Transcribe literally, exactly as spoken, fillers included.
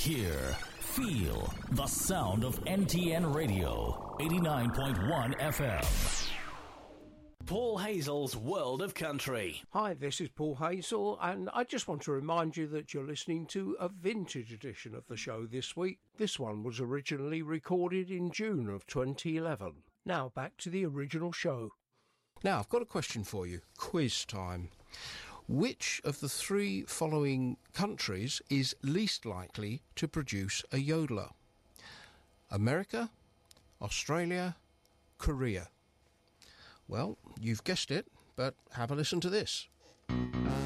Hear, feel the sound of N T N Radio, eighty-nine point one F M. Paul Hazel's World of Country. Hi, this is Paul Hazel, and I just want to remind you that you're listening to a vintage edition of the show this week. This one was originally recorded in June of twenty eleven. Now, back to the original show. Now, I've got a question for you. Quiz time. Which of the three following countries is least likely to produce a yodeler? America, Australia, Korea? Well, you've guessed it, but have a listen to this.